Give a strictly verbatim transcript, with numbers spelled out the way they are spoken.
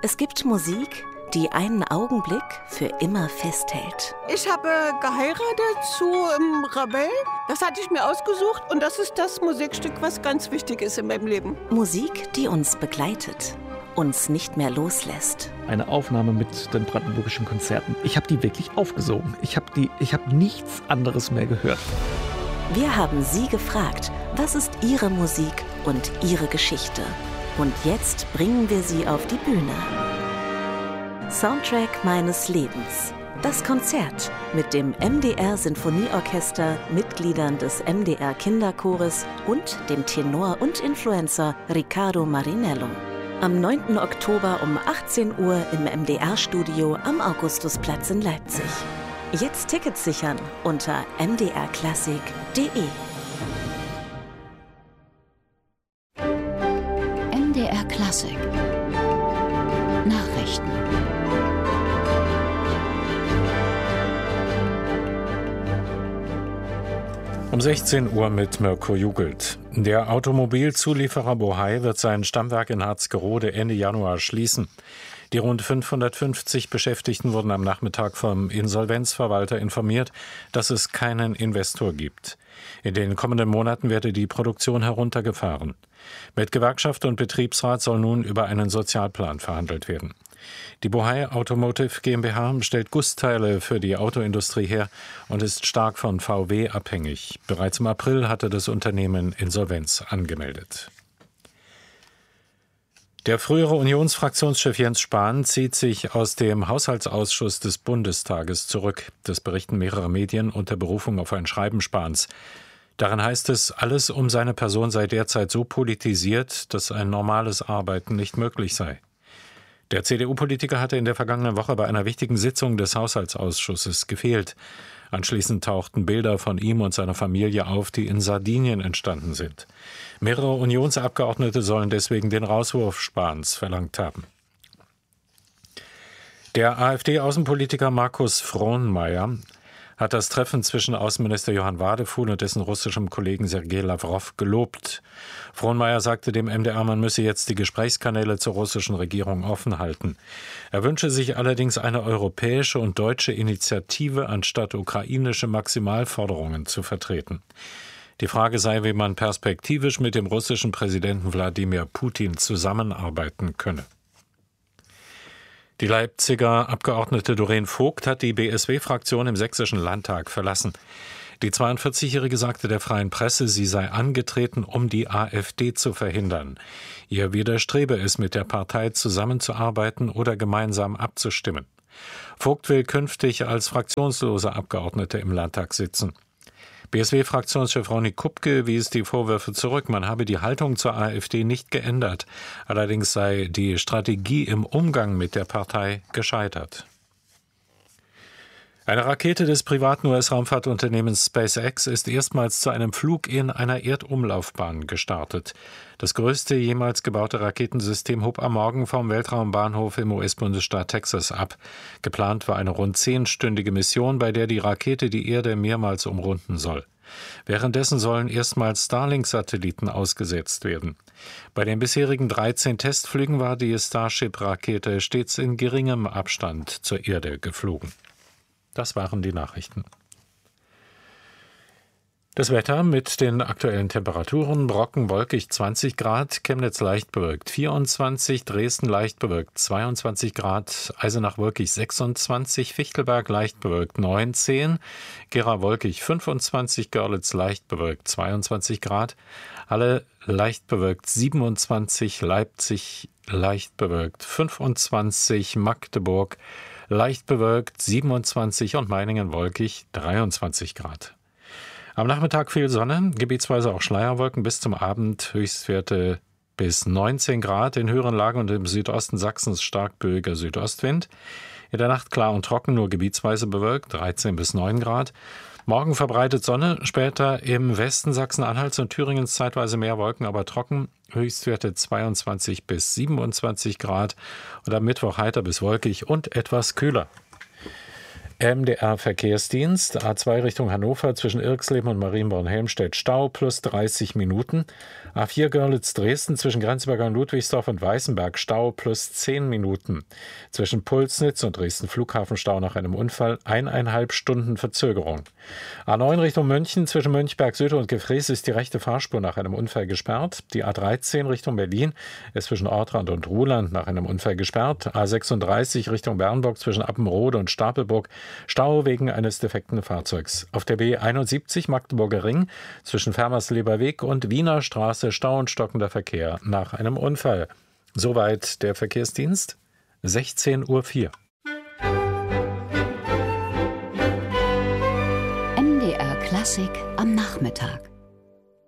Es gibt Musik, die einen Augenblick für immer festhält. Ich habe geheiratet zu ähm, Ravel. Das hatte ich mir ausgesucht und das ist das Musikstück, was ganz wichtig ist in meinem Leben. Musik, die uns begleitet, uns nicht mehr loslässt. Eine Aufnahme mit den Brandenburgischen Konzerten. Ich habe die wirklich aufgesogen. Ich habe die, ich habe nichts anderes mehr gehört. Wir haben Sie gefragt, was ist Ihre Musik und Ihre Geschichte? Und jetzt bringen wir Sie auf die Bühne. Soundtrack meines Lebens. Das Konzert mit dem M D R Sinfonieorchester, Mitgliedern des M D R Kinderchores und dem Tenor und Influencer Riccardo Marinello. Am neunten Oktober um achtzehn Uhr im M D R-Studio am Augustusplatz in Leipzig. Jetzt Tickets sichern unter m d r klassik punkt de. M D R Klassik Nachrichten. Um sechzehn Uhr mit Mirko Jugelt. Der Automobilzulieferer Bohai wird sein Stammwerk in Harzgerode Ende Januar schließen. Die rund fünfhundertfünfzig Beschäftigten wurden am Nachmittag vom Insolvenzverwalter informiert, dass es keinen Investor gibt. In den kommenden Monaten werde die Produktion heruntergefahren. Mit Gewerkschaft und Betriebsrat soll nun über einen Sozialplan verhandelt werden. Die Bohai Automotive GmbH stellt Gussteile für die Autoindustrie her und ist stark von V W abhängig. Bereits im April hatte das Unternehmen Insolvenz angemeldet. Der frühere Unionsfraktionschef Jens Spahn zieht sich aus dem Haushaltsausschuss des Bundestages zurück. Das berichten mehrere Medien unter Berufung auf ein Schreiben Spahns. Darin heißt es, alles um seine Person sei derzeit so politisiert, dass ein normales Arbeiten nicht möglich sei. Der C D U-Politiker hatte in der vergangenen Woche bei einer wichtigen Sitzung des Haushaltsausschusses gefehlt. Anschließend tauchten Bilder von ihm und seiner Familie auf, die in Sardinien entstanden sind. Mehrere Unionsabgeordnete sollen deswegen den Rauswurf Spahns verlangt haben. Der AfD-Außenpolitiker Markus Frohnmayer hat das Treffen zwischen Außenminister Johann Wadefuhl und dessen russischem Kollegen Sergei Lawrow gelobt. Frohnmayer sagte dem M D R, man müsse jetzt die Gesprächskanäle zur russischen Regierung offen halten. Er wünsche sich allerdings eine europäische und deutsche Initiative, anstatt ukrainische Maximalforderungen zu vertreten. Die Frage sei, wie man perspektivisch mit dem russischen Präsidenten Wladimir Putin zusammenarbeiten könne. Die Leipziger Abgeordnete Doreen Vogt hat die B S W-Fraktion im Sächsischen Landtag verlassen. Die zweiundvierzigjährige sagte der Freien Presse, sie sei angetreten, um die AfD zu verhindern. Ihr widerstrebe es, mit der Partei zusammenzuarbeiten oder gemeinsam abzustimmen. Vogt will künftig als fraktionslose Abgeordnete im Landtag sitzen. B S W-Fraktionschef Ronny Kupke wies die Vorwürfe zurück, man habe die Haltung zur AfD nicht geändert. Allerdings sei die Strategie im Umgang mit der Partei gescheitert. Eine Rakete des privaten U S-Raumfahrtunternehmens SpaceX ist erstmals zu einem Flug in einer Erdumlaufbahn gestartet. Das größte jemals gebaute Raketensystem hob am Morgen vom Weltraumbahnhof im U S-Bundesstaat Texas ab. Geplant war eine rund zehnstündige Mission, bei der die Rakete die Erde mehrmals umrunden soll. Währenddessen sollen erstmals Starlink-Satelliten ausgesetzt werden. Bei den bisherigen dreizehn Testflügen war die Starship-Rakete stets in geringem Abstand zur Erde geflogen. Das waren die Nachrichten. Das Wetter mit den aktuellen Temperaturen: Brocken wolkig zwanzig Grad, Chemnitz leicht bewölkt vierundzwanzig, Dresden leicht bewölkt zweiundzwanzig Grad, Eisenach wolkig sechsundzwanzig, Fichtelberg leicht bewölkt neunzehn, Gera wolkig fünfundzwanzig, Görlitz leicht bewölkt zweiundzwanzig Grad, Halle leicht bewölkt siebenundzwanzig, Leipzig leicht bewölkt fünfundzwanzig, Magdeburg leicht bewölkt siebenundzwanzig und Meiningen wolkig dreiundzwanzig Grad. Am Nachmittag viel Sonne, gebietsweise auch Schleierwolken, bis zum Abend Höchstwerte bis neunzehn Grad, in höheren Lagen und im Südosten Sachsens stark böiger Südostwind. In der Nacht klar und trocken, nur gebietsweise bewölkt, dreizehn bis neun Grad. Morgen verbreitet Sonne, später im Westen Sachsen-Anhalts und Thüringens zeitweise mehr Wolken, aber trocken, Höchstwerte zweiundzwanzig bis siebenundzwanzig Grad und am Mittwoch heiter bis wolkig und etwas kühler. M D R-Verkehrsdienst, A zwei Richtung Hannover zwischen Irxleben und Marienborn-Helmstedt Stau plus dreißig Minuten. A vier Görlitz-Dresden zwischen Grenzberger und Ludwigsdorf und Weißenberg Stau plus zehn Minuten. Zwischen Pulsnitz und Dresden Flughafen Stau nach einem Unfall eineinhalb Stunden Verzögerung. A neun Richtung München zwischen Mönchberg Süd und Gefrees ist die rechte Fahrspur nach einem Unfall gesperrt. Die A dreizehn Richtung Berlin ist zwischen Ortrand und Ruhland nach einem Unfall gesperrt. A sechsunddreißig Richtung Bernburg zwischen Appenrode und Stapelburg Stau wegen eines defekten Fahrzeugs. Auf der B einundsiebzig Magdeburger Ring zwischen Fermersleber Weg und Wiener Straße Stau und stockender Verkehr nach einem Unfall. Soweit der Verkehrsdienst. sechzehn Uhr vier. M D R Klassik am Nachmittag.